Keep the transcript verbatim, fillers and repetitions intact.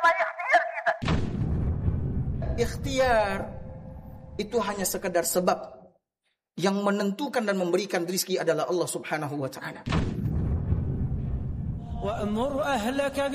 tanpa ikhtiar kita. Ikhtiar itu hanya sekedar sebab. Yang menentukan dan memberikan rezeki adalah Allah Subhanahu wa taala.